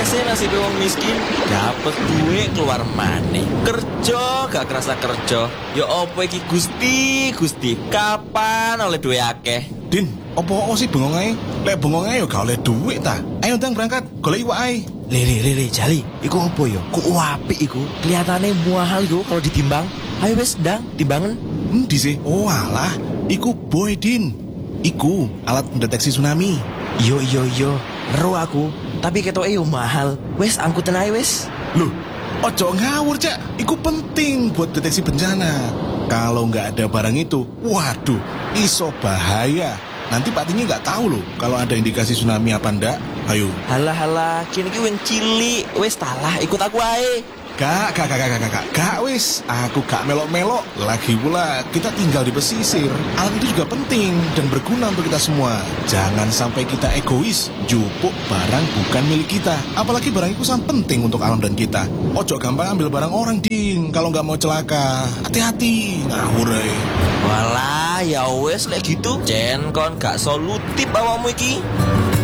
sih nasib wong miskin, dapet duit keluar maneh. Kerja gak kerasa kerja. Ya opo iki Gusti, kapan oleh duit akeh? Din, opo sih bengong ae? Lek bengong ae yo gak oleh duit ta. Ayo ndang berangkat, golek iwak ae. Le, Jali, iku opo yo? Kok apik iku? Kelihatannya mahal iku kalau ditimbang. Ayo wes, ndang, timbangan. Endi sih? Oh alah, iku boy Din. Iku alat pendeteksi tsunami. Yo, ero aku. Tapi ketoke yo mahal. Wes, angkutan ae wes. Loh, ojo ngawur Cak. Iku penting buat deteksi bencana. Kalau nggak ada barang itu, waduh, iso bahaya. Nanti Pak Tini nggak tahu loh kalau ada indikasi tsunami apa ndak. Ayo. Halah, kini ki wong cilik. Wes talah, ikut aku ae. Gak wis, aku gak melok-melok. Lagi pula kita tinggal di pesisir. Alat itu juga penting dan berguna untuk kita semua. Jangan sampai kita egois, jupuk barang bukan milik kita. Apalagi barang itu sangat penting untuk alam dan kita. Ojo gampang ambil barang orang, Din. Kalau gak mau celaka, hati-hati. Ngawur ae. Walah, ya wes lek gitu. Jen kon gak solutif awakmu iki.